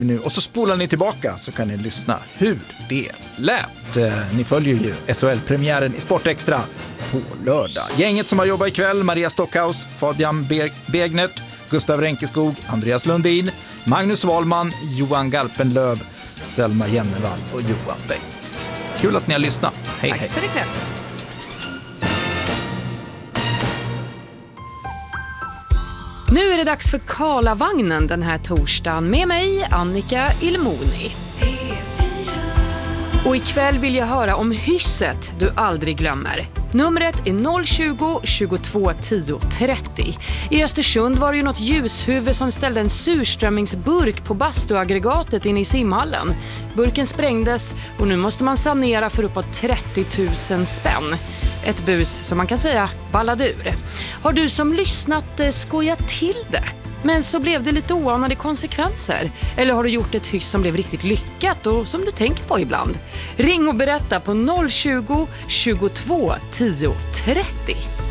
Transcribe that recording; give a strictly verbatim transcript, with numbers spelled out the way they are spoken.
nu och så spolar ni tillbaka så kan ni lyssna hur det lät. Ni följer ju S H L-premiären i Sportextra på lördag. Gänget som har jobbat ikväll: Maria Stockhaus, Fabian Be- Begnert, Gustav Renkeskog, Andreas Lundin, Magnus Wahlman, Johan Garpenlöv, Selma Jennevall och Johan Bengts. Kul att ni har lyssnat. Hej, Tack hej. för ikväll. Nu är det dags för Karlavagnen den här torsdagen med mig, Annika Ilmoni. Och ikväll vill jag höra om hysset du aldrig glömmer. Numret är noll tjugo, tjugotvå, tio, trettio. I Östersund var det ju något ljushuvud som ställde en surströmmingsburk på bastuaggregatet inne i simhallen. Burken sprängdes och nu måste man sanera för uppåt trettio tusen spänn. Ett bus som man kan säga ballade ur. Har du som lyssnat eh, skojat till det? Men så blev det lite oanade konsekvenser. Eller har du gjort ett hyss som blev riktigt lyckat och som du tänker på ibland? Ring och berätta på noll tjugo, tjugotvå, tio, trettio.